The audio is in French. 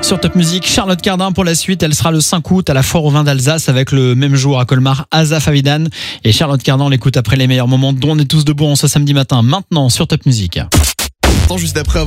Sur Top Music, Charlotte Cardin pour la suite. Elle sera le 5 août à la Foire au vin d'Alsace avec le même jour à Colmar, Asaf Avidan. Et Charlotte Cardin, on l'écoute après les meilleurs moments dont on est tous debout en ce samedi matin. Maintenant sur Top Music. Juste après